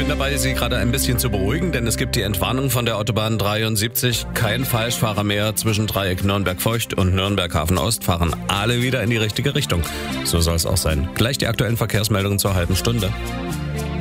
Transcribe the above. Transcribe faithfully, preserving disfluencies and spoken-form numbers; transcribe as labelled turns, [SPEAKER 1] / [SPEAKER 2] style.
[SPEAKER 1] bin dabei, Sie gerade ein bisschen zu beruhigen, denn es gibt die Entwarnung von der Autobahn dreiundsiebzig. Kein Falschfahrer mehr. Zwischen Dreieck Nürnberg-Feucht und Nürnberg-Hafen-Ost fahren alle wieder in die richtige Richtung. So soll es auch sein. Gleich die aktuellen Verkehrsmeldungen zur halben Stunde.